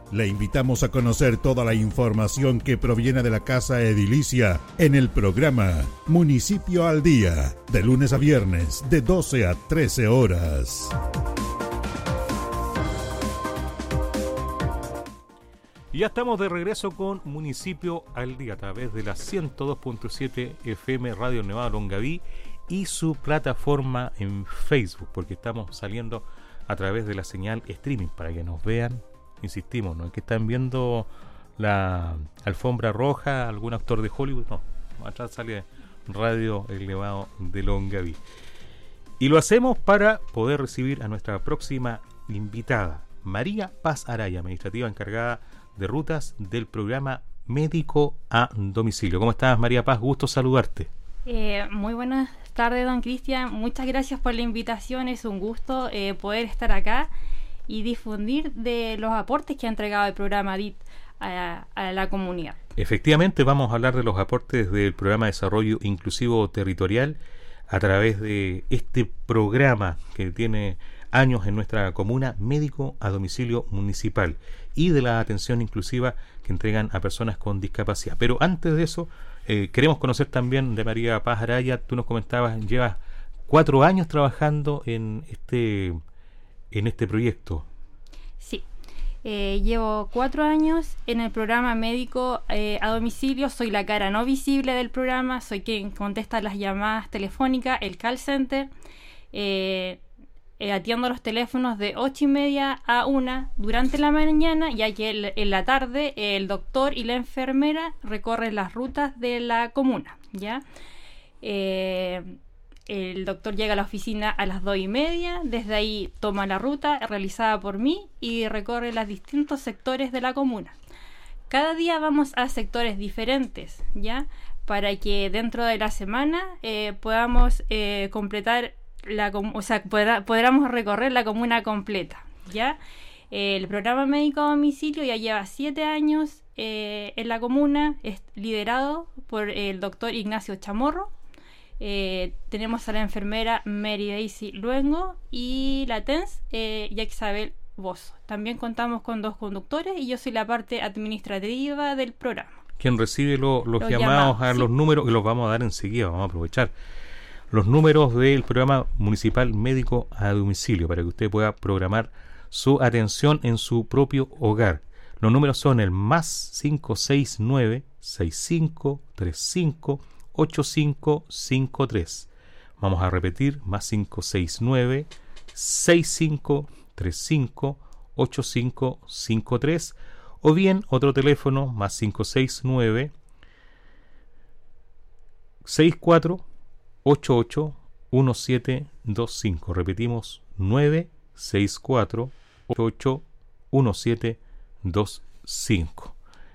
Le invitamos a conocer toda la información que proviene de la Casa Edilicia en el programa Municipio al Día, de lunes a viernes, de 12 a 13 horas. Ya estamos de regreso con Municipio al Día a través de la 102.7 FM Radio Nevado Longaví y su plataforma en Facebook, porque estamos saliendo a través de la señal streaming para que nos vean. Insistimos, no es que están viendo la alfombra roja, algún actor de Hollywood, no, atrás sale Radio El Nevado de Longaví. Y lo hacemos para poder recibir a nuestra próxima invitada, María Paz Araya, administrativa encargada de rutas del programa Médico a Domicilio. ¿Cómo estás, María Paz? Gusto saludarte. Muy buenas tardes, don Cristian. Muchas gracias por la invitación. Es un gusto poder estar acá y difundir de los aportes que ha entregado el programa DIT a la comunidad. Efectivamente, vamos a hablar de los aportes del programa de Desarrollo Inclusivo Territorial a través de este programa que tiene años en nuestra comuna, Médico a Domicilio Municipal, y de la atención inclusiva que entregan a personas con discapacidad. Pero antes de eso, queremos conocer también de María Paz Araya. Tú nos comentabas, llevas 4 años trabajando en este proyecto. Sí, llevo 4 años en el programa Médico a Domicilio. Soy la cara no visible del programa, soy quien contesta las llamadas telefónicas, el call center. Atiendo los teléfonos de 8:30 a 1 durante la mañana, ya que en la tarde el doctor y la enfermera recorren las rutas de la comuna, ¿ya? El doctor llega a la oficina a las 2:30, desde ahí toma la ruta realizada por mí y recorre los distintos sectores de la comuna. Cada día vamos a sectores diferentes, ¿ya? Para que dentro de la semana podamos completar podamos recorrer la comuna completa, ¿ya? El programa Médico a Domicilio ya lleva 7 años en la comuna, es liderado por el doctor Ignacio Chamorro. Tenemos a la enfermera Mary Daisy Luengo y la TENS Yaxabel Bozo. También contamos con 2 conductores y yo soy la parte administrativa del programa. Quien recibe los llamados a los números, que los vamos a dar enseguida, vamos a aprovechar los números del programa municipal Médico a Domicilio para que usted pueda programar su atención en su propio hogar. Los números son el más 569-6535-8553. Vamos a repetir, más 569-6535-8553, o bien otro teléfono, más 569-64 881725. Repetimos, 964-881725.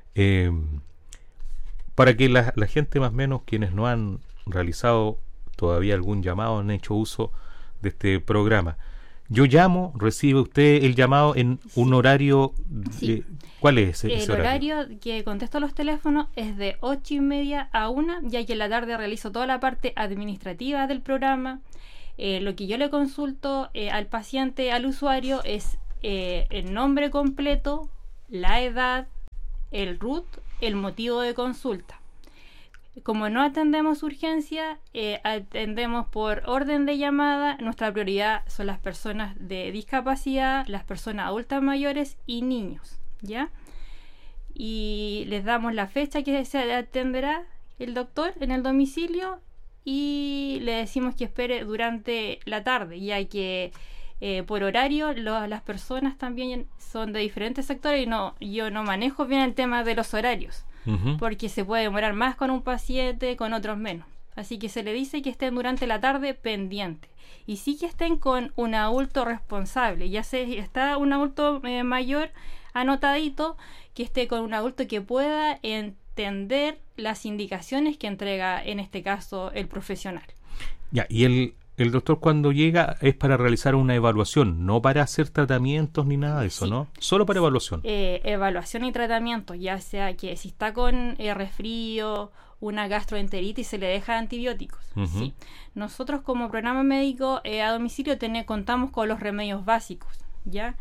Para que la gente, más o menos, quienes no han realizado todavía algún llamado, han hecho uso de este programa. Yo llamo, recibe usted el llamado en un horario. Sí. ¿Cuál es ese el horario que contesto los teléfonos es de 8:30 a 1, ya que en la tarde realizo toda la parte administrativa del programa. Lo que yo le consulto al paciente, al usuario, es el nombre completo, la edad, el RUT, el motivo de consulta. Como no atendemos urgencia, atendemos por orden de llamada. Nuestra prioridad son las personas de discapacidad, las personas adultas mayores y niños, ¿ya? Y les damos la fecha que se atenderá el doctor en el domicilio y le decimos que espere durante la tarde, ya que por horario las personas también son de diferentes sectores y yo no manejo bien el tema de los horarios. Porque se puede demorar más con un paciente, con otros menos. Así que se le dice que estén durante la tarde pendiente. Y sí que estén con un adulto responsable. Ya está un adulto mayor anotadito, que esté con un adulto que pueda entender las indicaciones que entrega, en este caso, el profesional. Ya, y el doctor cuando llega es para realizar una evaluación, no para hacer tratamientos ni nada de eso, sí. ¿No? Solo para evaluación. Evaluación y tratamiento, ya sea que si está con resfrío, una gastroenteritis, se le deja antibióticos. Sí. Nosotros como programa médico a domicilio contamos con los remedios básicos, ¿ya?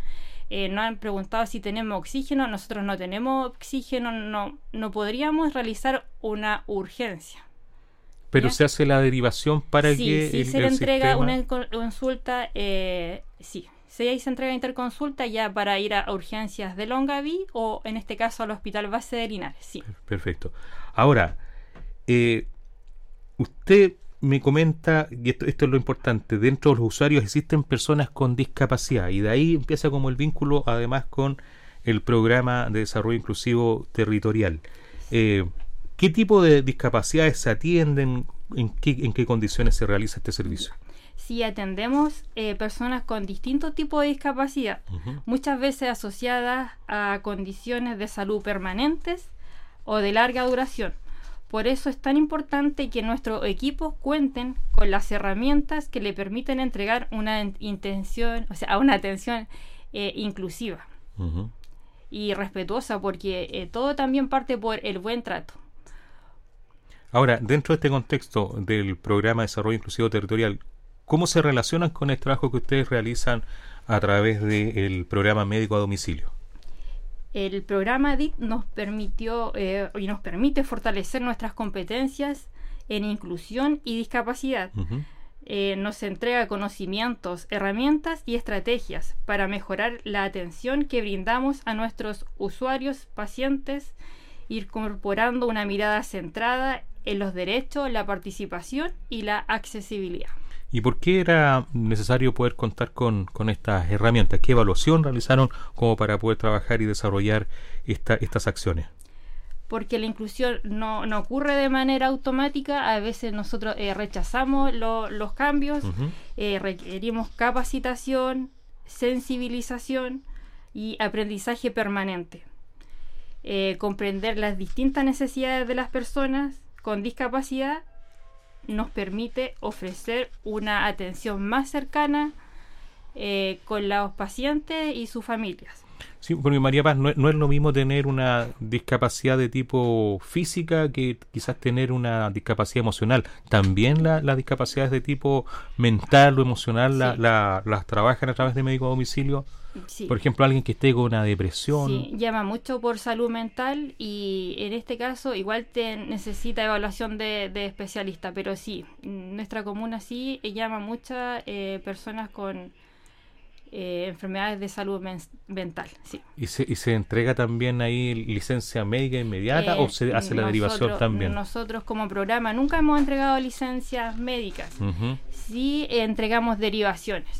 nos han preguntado si tenemos oxígeno. Nosotros no tenemos oxígeno, no podríamos realizar una urgencia. Pero ¿ya? se hace la derivación para que sí, se le entrega sistema... una consulta, sí. Se entrega interconsulta ya para ir a urgencias de Longaví o en este caso al Hospital Base de Linares. Sí. Perfecto. Ahora, usted me comenta, y esto es lo importante, dentro de los usuarios existen personas con discapacidad y de ahí empieza como el vínculo además con el programa de desarrollo inclusivo territorial. ¿Qué tipo de discapacidades se atienden? ¿En qué condiciones se realiza este servicio? Sí, atendemos personas con distintos tipos de discapacidad, muchas veces asociadas a condiciones de salud permanentes o de larga duración. Por eso es tan importante que nuestros equipos cuenten con las herramientas que le permiten entregar una atención inclusiva y respetuosa, porque todo también parte por el buen trato. Ahora, dentro de este contexto del programa de desarrollo inclusivo territorial, ¿cómo se relacionan con el trabajo que ustedes realizan a través del programa médico a domicilio? El programa DIT nos permitió y nos permite fortalecer nuestras competencias en inclusión y discapacidad. Nos entrega conocimientos, herramientas y estrategias para mejorar la atención que brindamos a nuestros usuarios, pacientes, incorporando una mirada centrada en los derechos, la participación y la accesibilidad. ¿Y por qué era necesario poder contar con estas herramientas? ¿Qué evaluación realizaron como para poder trabajar y desarrollar estas acciones? Porque la inclusión no ocurre de manera automática. A veces nosotros rechazamos los cambios, requerimos capacitación, sensibilización y aprendizaje permanente. Comprender las distintas necesidades de las personas con discapacidad nos permite ofrecer una atención más cercana con los pacientes y sus familias. Sí, porque María Paz, no es lo mismo tener una discapacidad de tipo física que quizás tener una discapacidad emocional. También las discapacidades de tipo mental o emocional las trabajan a través de médico a domicilio. Sí. Por ejemplo, alguien que esté con una depresión. Sí, llama mucho por salud mental y en este caso igual necesita evaluación de especialista, pero sí, nuestra comuna sí llama muchas personas con enfermedades de salud mental. Sí. ¿Y se entrega también ahí licencia médica inmediata o se hace la derivación también? Nosotros como programa nunca hemos entregado licencias médicas. Sí entregamos derivaciones.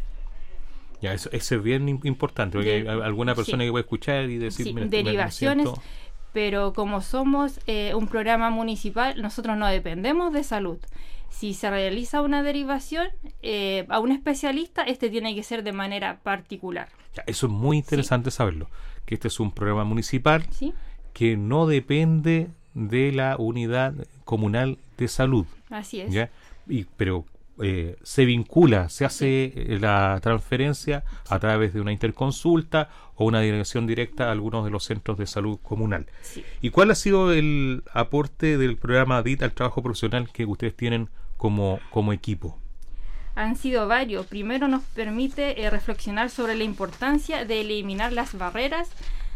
Ya, eso es bien importante, porque hay alguna persona que puede escuchar y decir... Sí, derivaciones, pero como somos un programa municipal, nosotros no dependemos de salud. Si se realiza una derivación a un especialista, tiene que ser de manera particular. Ya, eso es muy interesante saberlo, que este es un programa municipal que no depende de la unidad comunal de salud. Así es. ¿Ya? Pero se vincula, se hace la transferencia a través de una interconsulta o una dirección directa a algunos de los centros de salud comunal. Sí. ¿Y cuál ha sido el aporte del programa DIT al trabajo profesional que ustedes tienen como equipo? Han sido varios. Primero nos permite reflexionar sobre la importancia de eliminar las barreras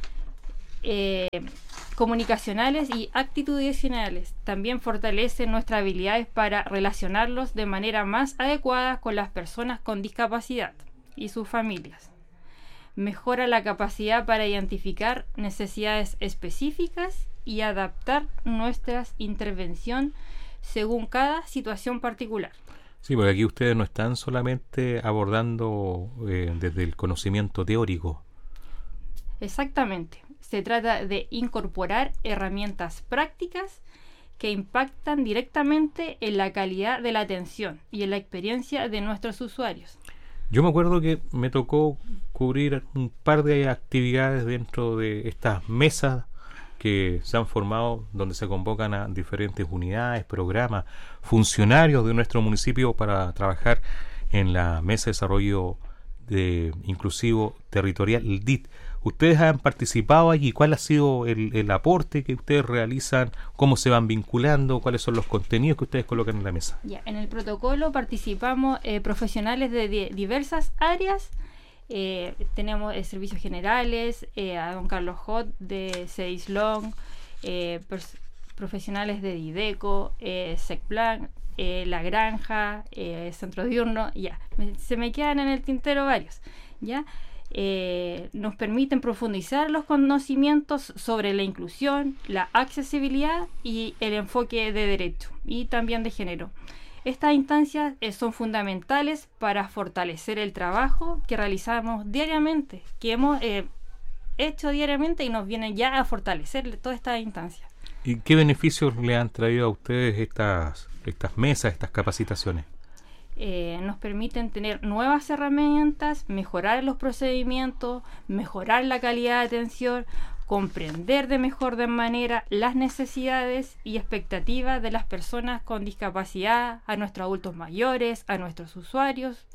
comunicacionales y actitudinales. También fortalece nuestras habilidades para relacionarlos de manera más adecuada con las personas con discapacidad y sus familias. Mejora la capacidad para identificar necesidades específicas y adaptar nuestra intervención según cada situación particular. Sí, porque aquí ustedes no están solamente abordando desde el conocimiento teórico. Exactamente. Se trata de incorporar herramientas prácticas que impactan directamente en la calidad de la atención y en la experiencia de nuestros usuarios. Yo me acuerdo que me tocó cubrir un par de actividades dentro de estas mesas que se han formado, donde se convocan a diferentes unidades, programas, funcionarios de nuestro municipio para trabajar en la Mesa de Desarrollo Inclusivo Territorial, el DIT. ¿Ustedes han participado allí? ¿Cuál ha sido el aporte que ustedes realizan? ¿Cómo se van vinculando? ¿Cuáles son los contenidos que ustedes colocan en la mesa? En el protocolo participamos profesionales de diversas áreas Tenemos servicios generales, a don Carlos Hot de CEDISLON, profesionales de Dideco, SECPLAN, La Granja, Centro Diurno, ya. Se me quedan en el tintero varios, ¿ya? Nos permiten profundizar los conocimientos sobre la inclusión, la accesibilidad y el enfoque de derecho y también de género. Estas instancias son fundamentales para fortalecer el trabajo que realizamos diariamente, que hemos hecho diariamente y nos vienen ya a fortalecer todas estas instancias. ¿Y qué beneficios le han traído a ustedes estas mesas, estas capacitaciones? Nos permiten tener nuevas herramientas, mejorar los procedimientos, mejorar la calidad de atención, comprender de mejor manera las necesidades y expectativas de las personas con discapacidad, a nuestros adultos mayores, a nuestros usuarios.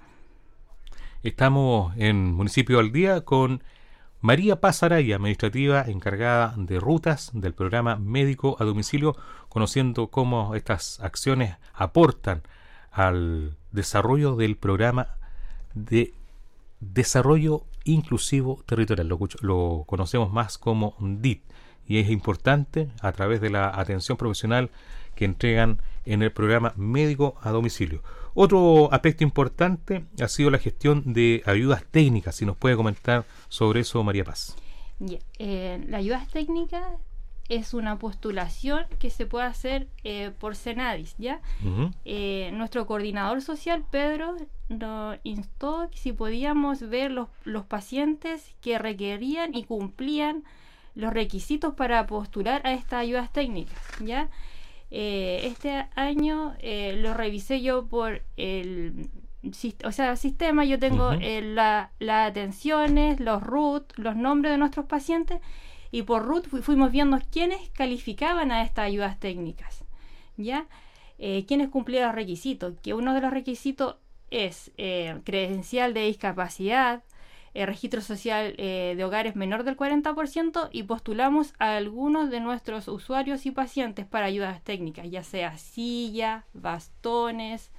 Estamos en Municipio al Día con María Paz Araya, administrativa encargada de rutas del programa Médico a Domicilio, conociendo cómo estas acciones aportan al desarrollo del programa de desarrollo inclusivo territorial. Lo conocemos más como DIT, y es importante a través de la atención profesional que entregan en el programa Médico a Domicilio. Otro aspecto importante ha sido la gestión de ayudas técnicas. Si nos puede comentar sobre eso, María Paz. La ayudas técnicas es una postulación que se puede hacer por Senadis, ¿ya? Uh-huh. Nuestro coordinador social, Pedro, nos instó que si podíamos ver los pacientes que requerían y cumplían los requisitos para postular a estas ayudas técnicas, ¿ya? Este año lo revisé yo por el sistema. Yo tengo uh-huh. Las atenciones, los RUT, los nombres de nuestros pacientes, y por RUT fuimos viendo quiénes calificaban a estas ayudas técnicas, ¿ya? Quiénes cumplían los requisitos, que uno de los requisitos es credencial de discapacidad, registro social de hogares menor del 40%, y postulamos a algunos de nuestros usuarios y pacientes para ayudas técnicas, ya sea silla, bastones,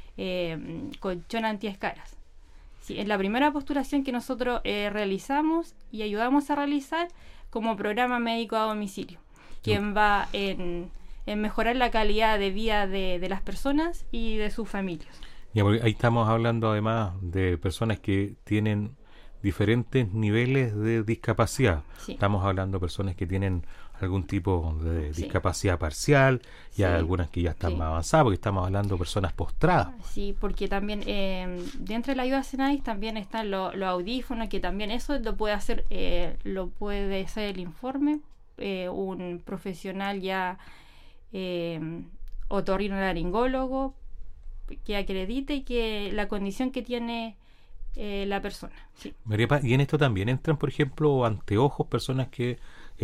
colchón antiescaras. Sí, es la primera postulación que nosotros realizamos y ayudamos a realizar como programa médico a domicilio, quien va en mejorar la calidad de vida de las personas y de sus familias. Ya, porque ahí estamos hablando además de personas que tienen diferentes niveles de discapacidad. Sí. Estamos hablando de personas que tienen algún tipo de discapacidad parcial, y hay algunas que ya están más avanzadas, porque estamos hablando de personas postradas. Sí, porque también dentro de la ayuda Senadis también están los audífonos, que también eso lo puede hacer el informe, un profesional ya otorrinolaringólogo que acredite y que la condición que tiene la persona. Sí. María Paz, y en esto también entran, por ejemplo, anteojos, personas que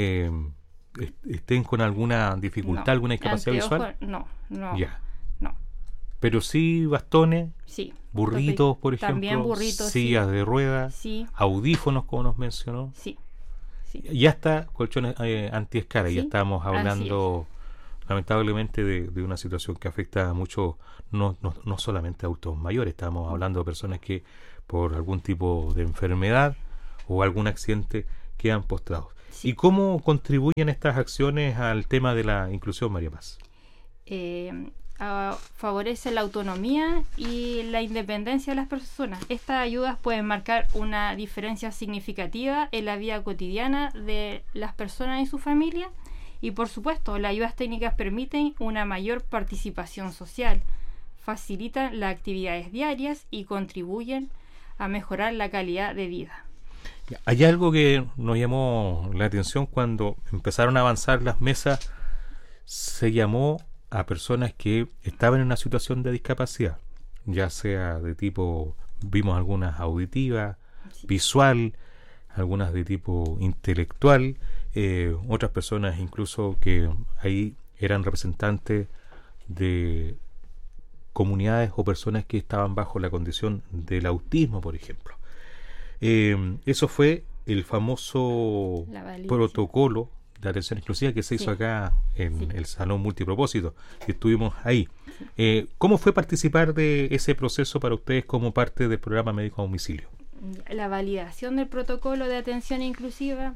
estén con alguna dificultad, alguna discapacidad visual. No. Ya. No. Pero sí bastones, sí, burritos, por ejemplo, también burritos, sillas de ruedas, sí, audífonos, como nos mencionó. Sí. Ya está, colchones antiescara. Sí, ya estamos hablando lamentablemente de una situación que afecta mucho, no solamente a adultos mayores. Estamos hablando de personas que por algún tipo de enfermedad o algún accidente quedan postrados. Sí. ¿Y cómo contribuyen estas acciones al tema de la inclusión, María Paz? Favorece la autonomía y la independencia de las personas. Estas ayudas pueden marcar una diferencia significativa en la vida cotidiana de las personas y su familia, y por supuesto las ayudas técnicas permiten una mayor participación social, facilitan las actividades diarias y contribuyen a mejorar la calidad de vida. Hay algo que nos llamó la atención cuando empezaron a avanzar las mesas. Se llamó a personas que estaban en una situación de discapacidad, ya sea de tipo, vimos algunas auditivas, sí, visual, algunas de tipo intelectual, otras personas incluso que ahí eran representantes de comunidades o personas que estaban bajo la condición del autismo, por ejemplo. Eso fue el famoso protocolo de atención exclusiva que se hizo acá en el Salón Multipropósito, que estuvimos ahí. ¿Cómo fue participar de ese proceso para ustedes como parte del programa Médico a Domicilio? La validación del protocolo de atención inclusiva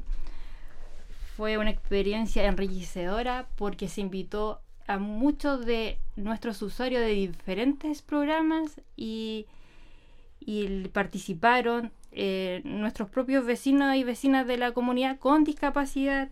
fue una experiencia enriquecedora porque se invitó a muchos de nuestros usuarios de diferentes programas y participaron nuestros propios vecinos y vecinas de la comunidad con discapacidad,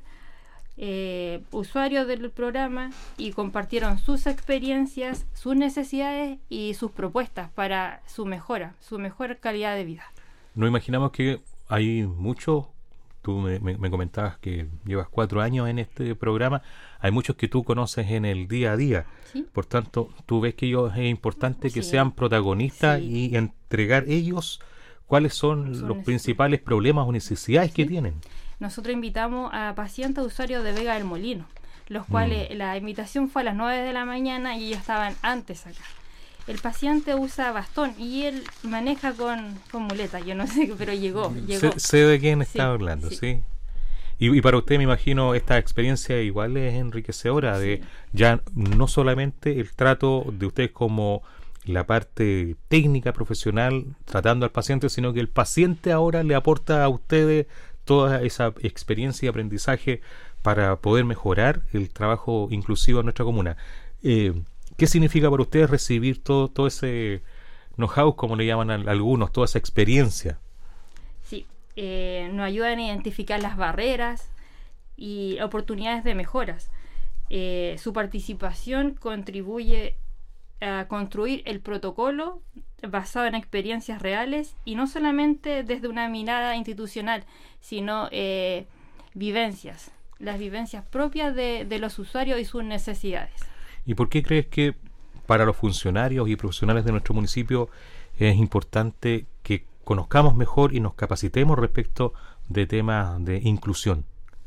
usuarios del programa, y compartieron sus experiencias, sus necesidades y sus propuestas para su mejor calidad de vida. Nos imaginamos que hay muchos. Tú me comentabas que llevas 4 años en este programa. Hay muchos que tú conoces en el día a día. ¿Sí? Por tanto, tú ves que es importante que sean protagonistas y entregar ellos cuáles son los principales problemas o necesidades que tienen. Nosotros invitamos a pacientes usuarios de Vega del Molino, los cuales la invitación fue a las 9 de la mañana y ellos estaban antes acá. El paciente usa bastón y él maneja con muleta, yo no sé, pero llegó. Sé de quién está hablando, sí. Y para usted, me imagino, esta experiencia igual es enriquecedora, de ya no solamente el trato de ustedes como la parte técnica, profesional, tratando al paciente, sino que el paciente ahora le aporta a ustedes toda esa experiencia y aprendizaje para poder mejorar el trabajo inclusivo en nuestra comuna. ¿Qué significa para ustedes recibir todo ese know-how, como le llaman algunos, toda esa experiencia? Sí, nos ayudan a identificar las barreras y oportunidades de mejoras. Su participación contribuye a construir el protocolo basado en experiencias reales y no solamente desde una mirada institucional, sino vivencias, las vivencias propias de los usuarios y sus necesidades. ¿Y por qué crees que para los funcionarios y profesionales de nuestro municipio es importante que conozcamos mejor y nos capacitemos respecto de temas de inclusión?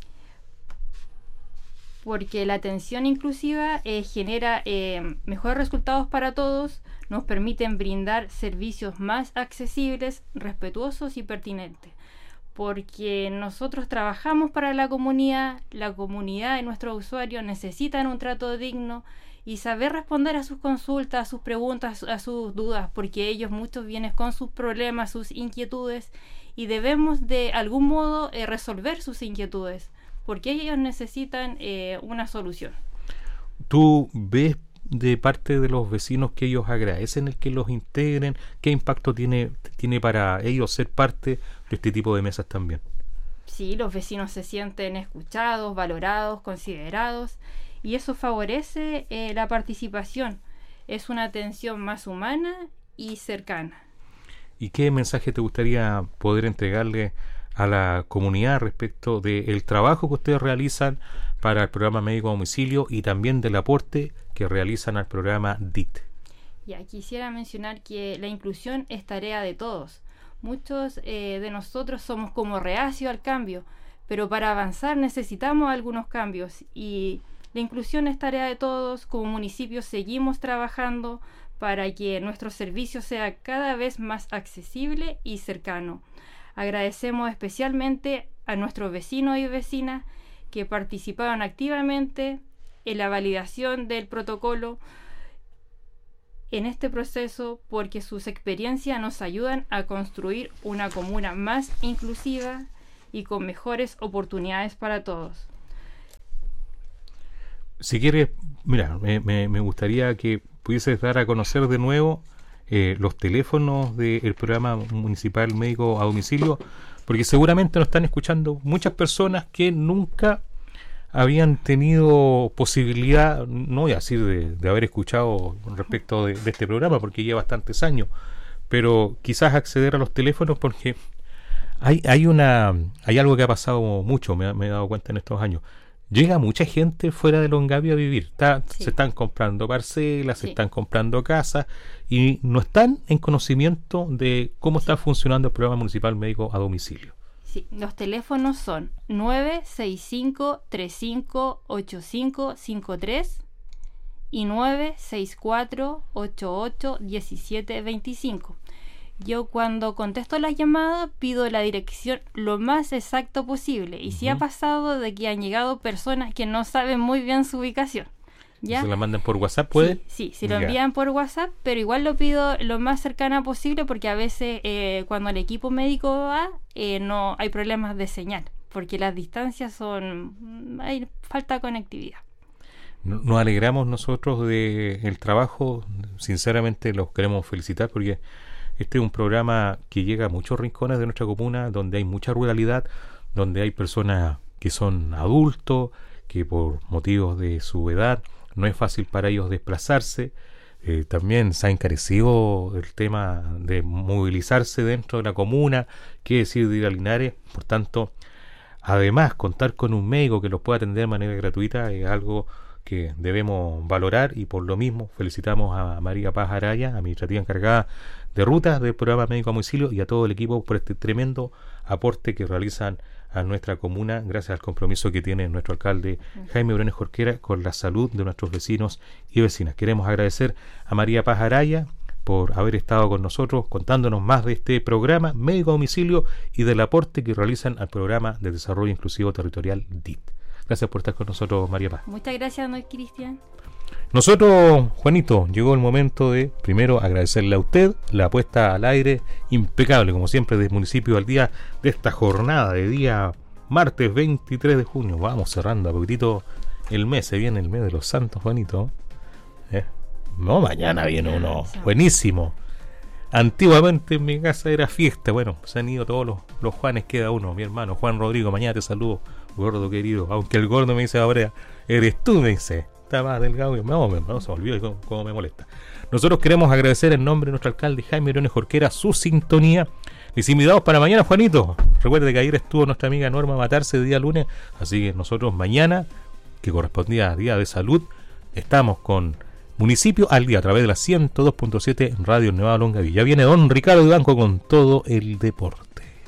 Porque la atención inclusiva genera mejores resultados para todos, nos permiten brindar servicios más accesibles, respetuosos y pertinentes. Porque nosotros trabajamos para la comunidad de nuestros usuarios necesitan un trato digno y saber responder a sus consultas, a sus preguntas, a sus dudas, porque ellos muchos vienen con sus problemas, sus inquietudes, y debemos de algún modo resolver sus inquietudes, porque ellos necesitan una solución. ¿Tú ves de parte de los vecinos que ellos agradecen el que los integren? ¿Qué impacto tiene para ellos ser parte de este tipo de mesas también? Sí, los vecinos se sienten escuchados, valorados, considerados, y eso favorece la participación. Es una atención más humana y cercana. ¿Y qué mensaje te gustaría poder entregarle a la comunidad respecto del trabajo que ustedes realizan para el programa médico a domicilio y también del aporte que realizan al programa DIT? Ya, quisiera mencionar que la inclusión es tarea de todos. Muchos de nosotros somos como reacios al cambio, pero para avanzar necesitamos algunos cambios y la inclusión es tarea de todos. Como municipio seguimos trabajando para que nuestro servicio sea cada vez más accesible y cercano. Agradecemos especialmente a nuestros vecinos y vecinas que participaron activamente en la validación del protocolo en este proceso, porque sus experiencias nos ayudan a construir una comuna más inclusiva y con mejores oportunidades para todos. Si quieres, mira, me gustaría que pudieses dar a conocer de nuevo los teléfonos del programa municipal médico a domicilio, porque seguramente nos están escuchando muchas personas que nunca habían tenido posibilidad, no voy a decir de haber escuchado respecto de este programa, porque lleva bastantes años, pero quizás acceder a los teléfonos, porque hay algo que ha pasado mucho, me he dado cuenta en estos años. Llega mucha gente fuera de Longaví a vivir. Se están comprando parcelas, se están comprando casas y no están en conocimiento de cómo está funcionando el programa municipal médico a domicilio. Sí, los teléfonos son 965-358553 y 964-88-1725. Yo cuando contesto las llamadas pido la dirección lo más exacto posible y sí ha pasado de que han llegado personas que no saben muy bien su ubicación. ¿Ya? ¿Se la mandan por WhatsApp, puede? Sí, si lo envían por WhatsApp, pero igual lo pido lo más cercana posible porque a veces cuando el equipo médico va, no hay problemas de señal, porque las distancias hay falta de conectividad. Nos alegramos nosotros del trabajo, sinceramente los queremos felicitar porque este es un programa que llega a muchos rincones de nuestra comuna, donde hay mucha ruralidad, donde hay personas que son adultos, que por motivos de su edad no es fácil para ellos desplazarse. También se ha encarecido el tema de movilizarse dentro de la comuna, qué decir de ir a Linares. Por tanto, además, contar con un médico que los pueda atender de manera gratuita es algo que debemos valorar, y por lo mismo felicitamos a María Paz Araya, administrativa encargada de rutas del programa Médico a Domicilio, y a todo el equipo por este tremendo aporte que realizan a nuestra comuna, gracias al compromiso que tiene nuestro alcalde Jaime Briones Jorquera con la salud de nuestros vecinos y vecinas. Queremos agradecer a María Paz Araya por haber estado con nosotros contándonos más de este programa Médico a Domicilio y del aporte que realizan al programa de desarrollo inclusivo territorial DIT. Gracias por estar con nosotros, María Paz. Muchas gracias, don Cristian. Nosotros, Juanito, llegó el momento de primero agradecerle a usted la puesta al aire impecable, como siempre, del Municipio al Día, de esta jornada de día martes 23 de junio. Vamos cerrando a poquitito el mes, se viene el mes de los santos, Juanito. No, mañana viene uno buenísimo. Antiguamente en mi casa era fiesta, bueno, se han ido todos los Juanes, queda uno, mi hermano Juan Rodrigo, mañana te saludo, gordo querido, aunque el gordo me dice ahora, eres tú, me dice. Está más delgado y no se me olvidó cómo me molesta. Nosotros queremos agradecer en nombre de nuestro alcalde Jaime Briones Jorquera su sintonía. Les invitamos para mañana, Juanito. Recuerde que ayer estuvo nuestra amiga Norma Matarse de día lunes, así que nosotros mañana, que correspondía a Día de Salud, estamos con Municipio al Día a través de la 102.7 en Radio Nevado Longaví. Ya viene don Ricardo Ibanco con todo el deporte.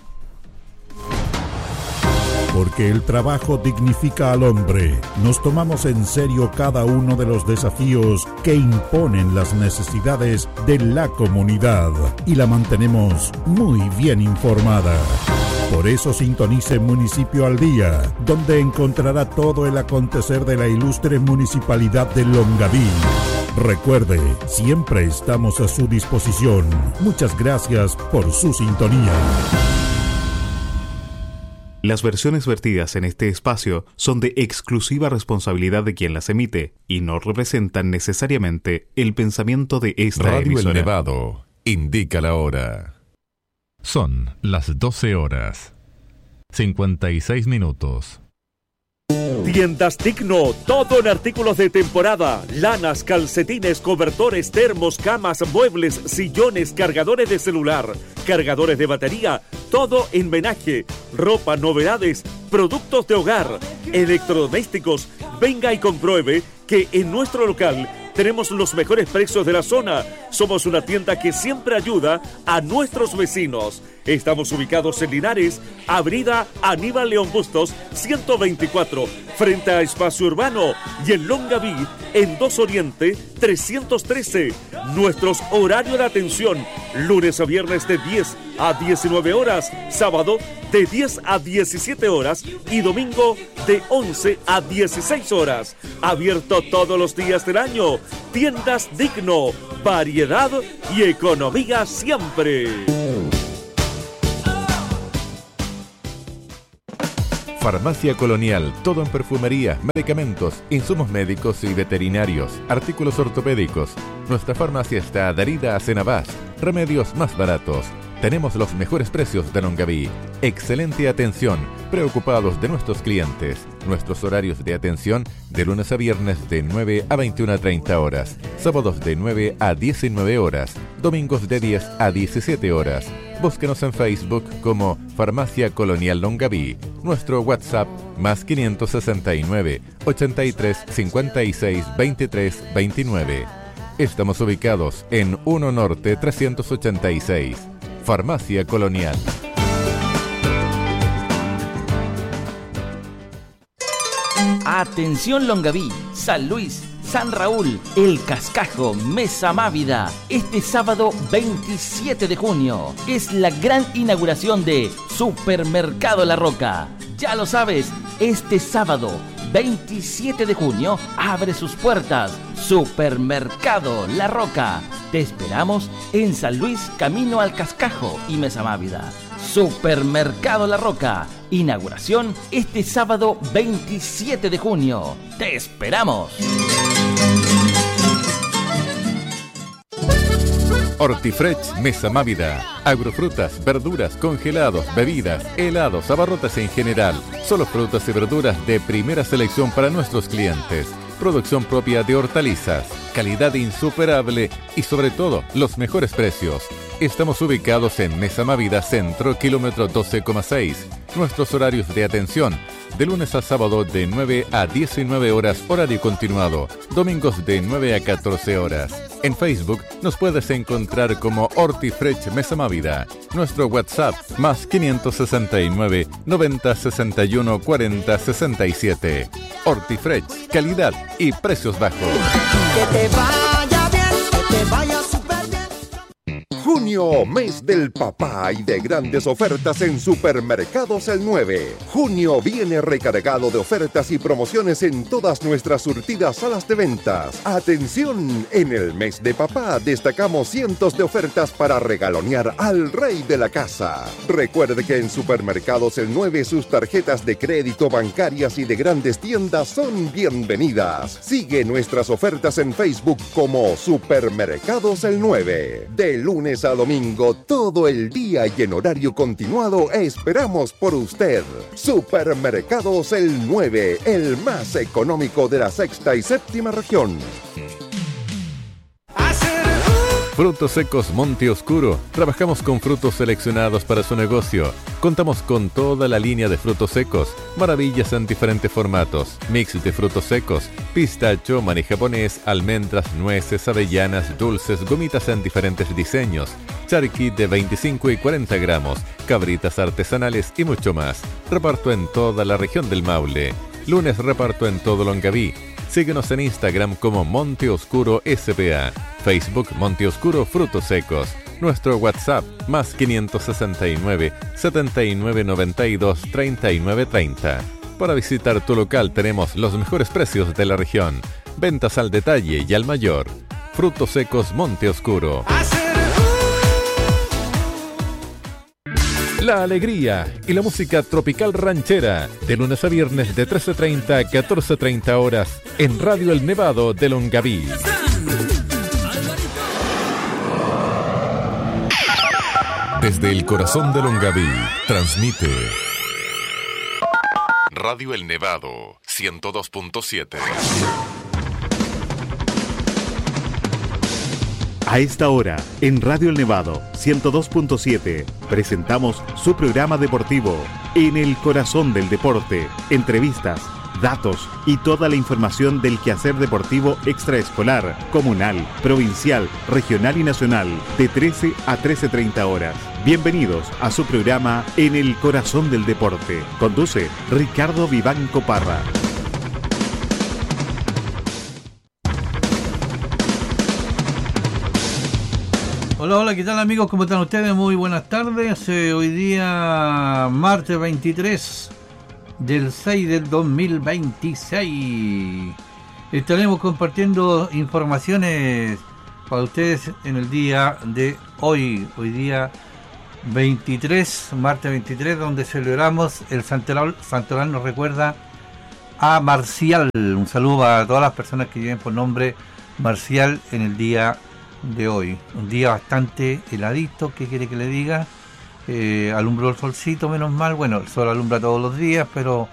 Porque el trabajo dignifica al hombre, nos tomamos en serio cada uno de los desafíos que imponen las necesidades de la comunidad y la mantenemos muy bien informada. Por eso sintonice Municipio al Día, donde encontrará todo el acontecer de la ilustre municipalidad de Longaví. Recuerde, siempre estamos a su disposición. Muchas gracias por su sintonía. Las versiones vertidas en este espacio son de exclusiva responsabilidad de quien las emite y no representan necesariamente el pensamiento de esta Radio emisora. El Nevado indica la hora. Son las 12 horas, 56 minutos. Tiendas Digno, todo en artículos de temporada, lanas, calcetines, cobertores, termos, camas, muebles, sillones, cargadores de celular, cargadores de batería, todo en menaje, ropa, novedades, productos de hogar, electrodomésticos. Venga y compruebe que en nuestro local tenemos los mejores precios de la zona. Somos una tienda que siempre ayuda a nuestros vecinos. Estamos ubicados en Linares, Avenida Aníbal León Bustos, 124, frente a Espacio Urbano, y en Longaví, en 2 Oriente, 313. Nuestros horarios de atención, lunes a viernes de 10 a 19 horas, sábado de 10 a 17 horas y domingo de 11 a 16 horas. Abierto todos los días del año. Tiendas Digno, variedad y economía siempre. Farmacia Colonial, todo en perfumería, medicamentos, insumos médicos y veterinarios, artículos ortopédicos. Nuestra farmacia está adherida a Cenabás, remedios más baratos. Tenemos los mejores precios de Longaví. Excelente atención, preocupados de nuestros clientes. Nuestros horarios de atención de lunes a viernes de 9 a 21:30 horas, sábados de 9 a 19 horas, domingos de 10 a 17 horas. Búsquenos en Facebook como Farmacia Colonial Longaví. Nuestro WhatsApp más 569 83 56 23 29. Estamos ubicados en 1 Norte 386. Farmacia Colonial. Atención Longaví, San Luis, San Raúl, El Cascajo, Mesa Mávida. Este sábado 27 de junio es la gran inauguración de Supermercado La Roca. Ya lo sabes, este sábado 27 de junio, abre sus puertas. Supermercado La Roca. Te esperamos en San Luis, camino al Cascajo y Mesa Mávida. Supermercado La Roca. Inauguración este sábado 27 de junio. ¡Te esperamos! Hortifresh Mesa Mávida. Agrofrutas, verduras, congelados, bebidas, helados, abarrotes en general. Solo frutas y verduras de primera selección para nuestros clientes. Producción propia de hortalizas, calidad insuperable y sobre todo los mejores precios. Estamos ubicados en Mesa Mávida Centro, kilómetro 12,6. Nuestros horarios de atención: de lunes a sábado de 9 a 19 horas, horario continuado. Domingos de 9 a 14 horas. En Facebook nos puedes encontrar como Hortifresh Mesa Mávida. Nuestro WhatsApp más 569 90 61 40 67. Hortifresh, calidad y precios bajos. Que te vaya bien, que te vaya súper bien. Junio, mes del papá y de grandes ofertas en Supermercados El 9. Junio viene recargado de ofertas y promociones en todas nuestras surtidas salas de ventas. Atención, en el mes de papá destacamos cientos de ofertas para regalonear al rey de la casa. Recuerde que en Supermercados El 9 sus tarjetas de crédito, bancarias y de grandes tiendas son bienvenidas. Sigue nuestras ofertas en Facebook como Supermercados El 9. De lunes a domingo, todo el día y en horario continuado, esperamos por usted. Supermercados El 9, el más económico de la sexta y séptima región. Frutos secos Monte Oscuro. Trabajamos con frutos seleccionados para su negocio. Contamos con toda la línea de frutos secos, maravillas en diferentes formatos, mix de frutos secos, pistacho, maní japonés, almendras, nueces, avellanas, dulces, gomitas en diferentes diseños, charqui de 25 y 40 gramos, cabritas artesanales y mucho más. Reparto en toda la región del Maule. Lunes reparto en todo Longaví. Síguenos en Instagram como Monte Oscuro SPA, Facebook Monte Oscuro Frutos Secos, nuestro WhatsApp más 569 79 92 39 30. Para visitar tu local tenemos los mejores precios de la región, ventas al detalle y al mayor. Frutos Secos Monte Oscuro. La alegría y la música tropical ranchera, de lunes a viernes de 13:30 a 14:30 horas, en Radio El Nevado de Longaví. Desde el corazón de Longaví, transmite Radio El Nevado, 102.7. A esta hora, en Radio El Nevado 102.7, presentamos su programa deportivo, En el Corazón del Deporte. Entrevistas, datos y toda la información del quehacer deportivo extraescolar, comunal, provincial, regional y nacional, de 13 a 13:30 horas. Bienvenidos a su programa En el Corazón del Deporte. Conduce Ricardo Vivanco Parra. Hola, ¿qué tal amigos? ¿Cómo están ustedes? Muy buenas tardes. Hoy día martes 23 del 6 del 2026. Estaremos compartiendo informaciones para ustedes en el día de hoy. Hoy día 23, martes 23, donde celebramos el Santoral. Santoral nos recuerda a Marcial. Un saludo a todas las personas que lleven por nombre Marcial en el día de hoy. Un día bastante heladito, ¿qué quiere que le diga? Alumbró el solcito, menos mal. Bueno, el sol alumbra todos los días, pero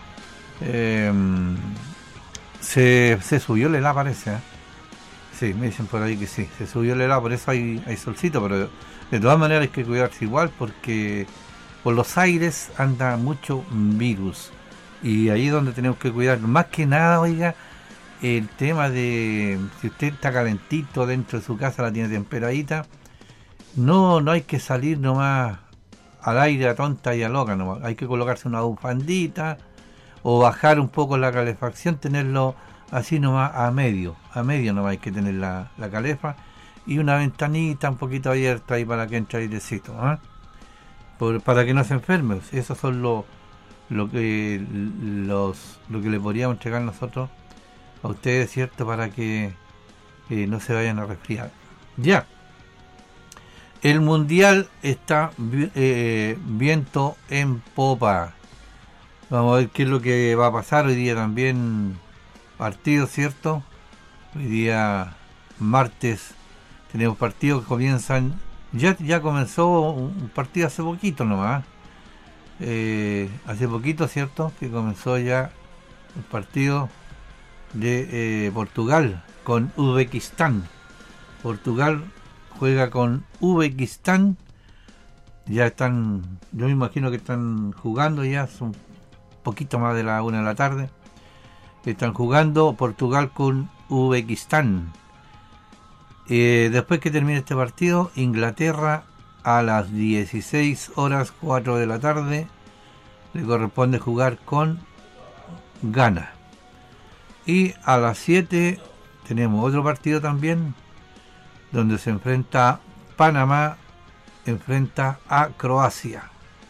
se subió el helado, parece, ¿eh? Sí, me dicen por ahí que sí, se subió el helado, por eso hay solcito, pero de todas maneras hay que cuidarse igual, porque por los aires anda mucho virus, y ahí es donde tenemos que cuidar, más que nada, oiga, el tema de si usted está calentito dentro de su casa, la tiene temperadita, no hay que salir nomás al aire a tonta y a loca nomás. Hay que colocarse una bufandita o bajar un poco la calefacción, tenerlo así nomás a medio nomás hay que tener la calefa, y una ventanita un poquito abierta ahí para que entre airecito, ¿eh? Para que no se enferme. Esos son lo que le podríamos entregar nosotros a ustedes, ¿cierto? Para que no se vayan a resfriar. Ya. El mundial está viento en popa. Vamos a ver qué es lo que va a pasar. Hoy día también partido, ¿cierto? Hoy día martes tenemos partidos que comienzan. Ya comenzó un partido hace poquito nomás. Hace poquito, ¿cierto? Que comenzó ya el partido de Portugal con Uzbekistán. Portugal juega con Uzbekistán. Ya están, yo me imagino que están jugando ya, son un poquito más de la 1 de la tarde. Están jugando Portugal con Uzbekistán. Después que termine este partido, Inglaterra a las 16:04 de la tarde le corresponde jugar con Ghana. Y a las 7 tenemos otro partido también, donde se enfrenta Panamá, enfrenta a Croacia.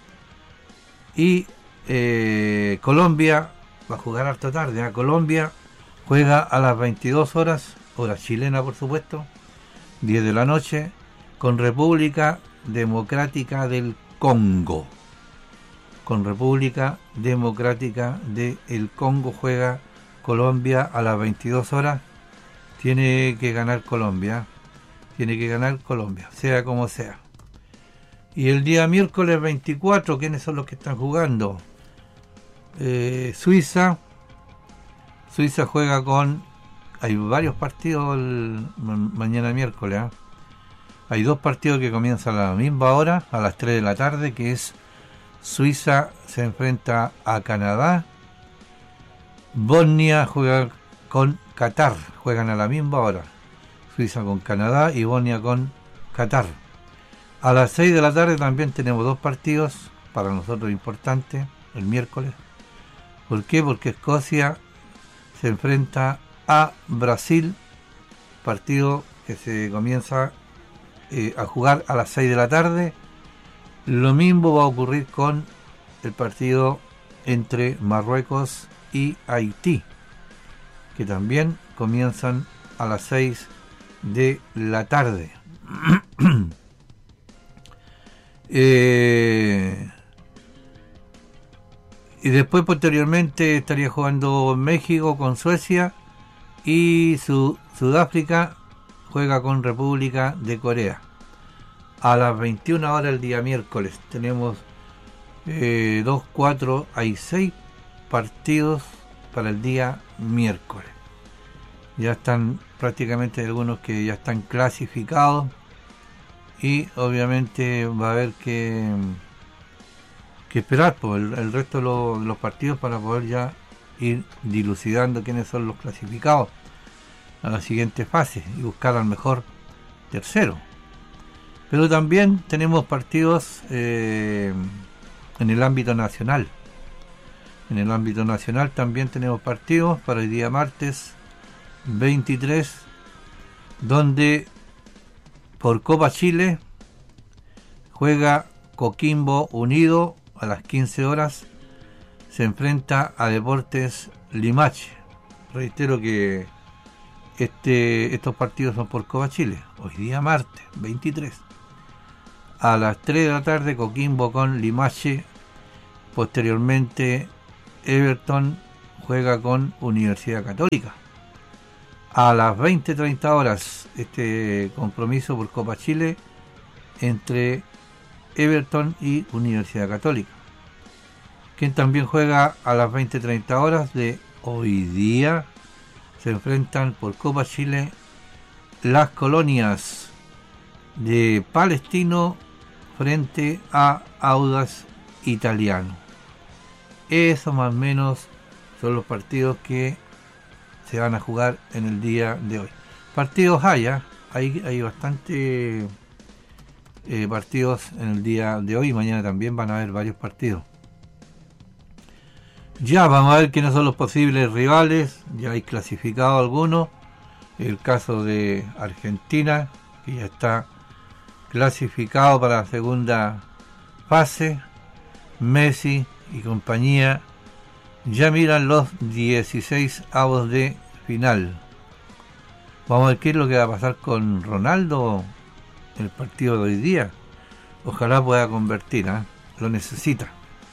Y Colombia va a jugar harto tarde. Colombia juega a las 22 horas, hora chilena por supuesto, 10 de la noche, con República Democrática del Congo. Con República Democrática del Congo juega Colombia a las 22 horas. Tiene que ganar Colombia. Tiene que ganar Colombia, sea como sea. Y el día miércoles 24, ¿quiénes son los que están jugando? Suiza juega con... Hay varios partidos mañana miércoles. Hay dos partidos que comienzan a la misma hora, a las 3 de la tarde, que es Suiza se enfrenta a Canadá. Bosnia juega con Qatar, juegan a la misma hora. Suiza con Canadá y Bosnia con Qatar. A las 6 de la tarde también tenemos dos partidos para nosotros importantes, el miércoles. ¿Por qué? Porque Escocia se enfrenta a Brasil, partido que se comienza a jugar a las 6 de la tarde. Lo mismo va a ocurrir con el partido entre Marruecos y Haití, que también comienzan a las 6 de la tarde. Y después posteriormente estaría jugando México con Suecia y Sudáfrica juega con República de Corea. A las 21 horas el día miércoles tenemos 2, 4, hay 6 partidos para el día miércoles. Ya están prácticamente algunos que ya están clasificados y obviamente va a haber que esperar por el resto de los partidos para poder ya ir dilucidando quiénes son los clasificados a la siguiente fase y buscar al mejor tercero. Pero también tenemos partidos en el ámbito nacional. En el ámbito nacional también tenemos partidos para el día martes 23, donde por Copa Chile juega Coquimbo Unido a las 15 horas, se enfrenta a Deportes Limache. Reitero que estos partidos son por Copa Chile. Hoy día martes 23 a las 3 de la tarde Coquimbo con Limache. Posteriormente Everton juega con Universidad Católica. A las 20:30 horas este compromiso por Copa Chile entre Everton y Universidad Católica. Quien también juega a las 20:30 horas de hoy día, se enfrentan por Copa Chile las Colonias de Palestino frente a Audax Italiano. Eso más o menos son los partidos que se van a jugar en el día de hoy. Partidos hay bastante partidos en el día de hoy y mañana también van a haber varios partidos. Ya vamos a ver quiénes son los posibles rivales. Ya hay clasificado algunos. El caso de Argentina, que ya está clasificado para la segunda fase. Messi y compañía ya miran los 16avos de final. Vamos a ver qué es lo que va a pasar con Ronaldo en el partido de hoy día. Ojalá pueda convertir, lo necesita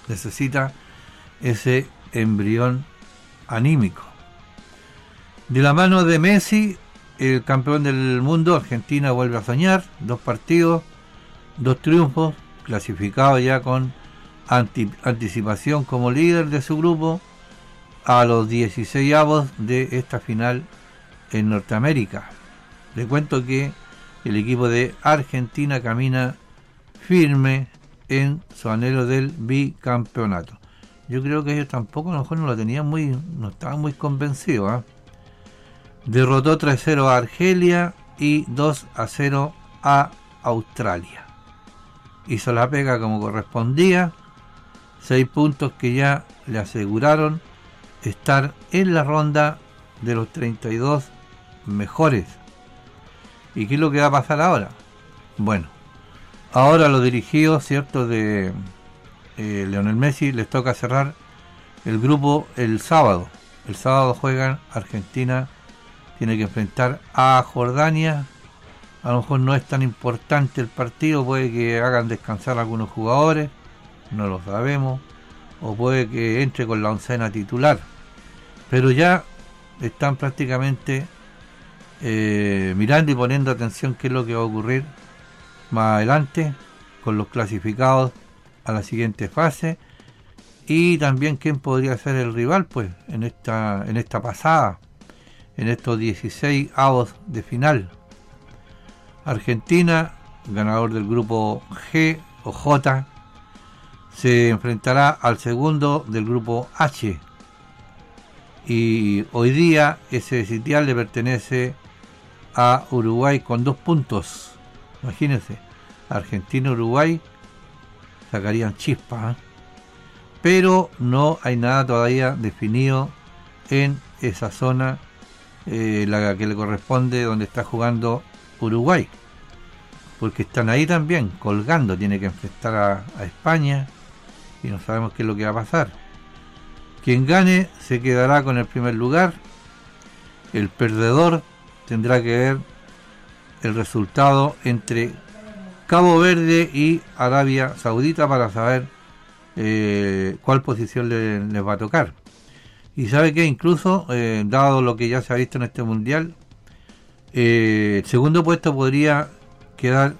ese embrión anímico. De la mano de Messi, el campeón del mundo, Argentina vuelve a soñar, 2 partidos, 2 triunfos, clasificado ya con anticipación como líder de su grupo a los 16avos de esta final en Norteamérica. Le cuento que el equipo de Argentina camina firme en su anhelo del bicampeonato. Yo creo que ellos tampoco, a lo mejor no estaban muy convencidos. Derrotó 3-0 a Argelia y 2-0 a Australia. Hizo la pega como correspondía, 6 puntos que ya le aseguraron estar en la ronda de los 32 mejores. ¿Y qué es lo que va a pasar ahora? Bueno, ahora los dirigidos, ¿cierto?, de Lionel Messi, les toca cerrar el grupo el sábado. El sábado juegan Argentina, tiene que enfrentar a Jordania. A lo mejor no es tan importante el partido, puede que hagan descansar a algunos jugadores, no lo sabemos, o puede que entre con la oncena titular, pero ya están prácticamente mirando y poniendo atención qué es lo que va a ocurrir más adelante con los clasificados a la siguiente fase, y también quién podría ser el rival pues en esta pasada, en estos 16avos de final. Argentina, ganador del grupo G o J, se enfrentará al segundo del grupo H, y hoy día ese sitial le pertenece a Uruguay con 2 puntos. Imagínense, Argentina y Uruguay sacarían chispas, pero no hay nada todavía definido en esa zona, la que le corresponde donde está jugando Uruguay, porque están ahí también colgando. Tiene que enfrentar a España y no sabemos qué es lo que va a pasar. Quien gane se quedará con el primer lugar. El perdedor tendrá que ver el resultado entre Cabo Verde y Arabia Saudita para saber cuál posición les va a tocar. Y sabe que incluso, dado lo que ya se ha visto en este mundial, el segundo puesto podría quedar,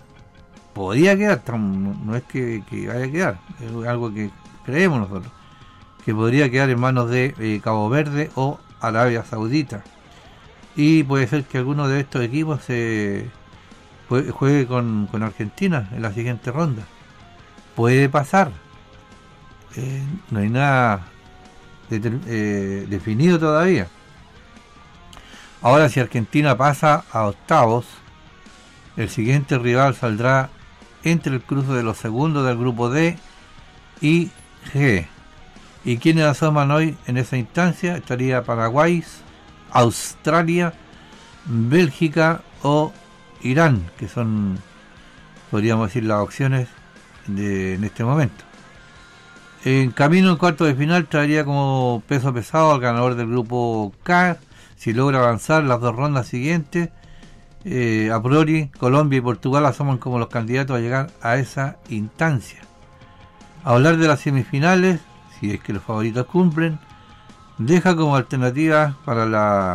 no es que vaya a quedar, es algo que creemos nosotros, que podría quedar en manos de Cabo Verde o Arabia Saudita, y puede ser que alguno de estos equipos juegue con Argentina en la siguiente ronda. Puede pasar, no hay nada definido todavía. Ahora, si Argentina pasa a octavos, el siguiente rival saldrá entre el cruce de los segundos del grupo D y G. ¿Y quienes asoman hoy en esa instancia? Estaría Paraguay, Australia, Bélgica o Irán, que son, podríamos decir, las opciones en este momento. En camino en cuarto de final traería como peso pesado al ganador del grupo K, si logra avanzar las 2 rondas siguientes. A priori, Colombia y Portugal asoman como los candidatos a llegar a esa instancia. A hablar de las semifinales, si es que los favoritos cumplen, deja como alternativa para la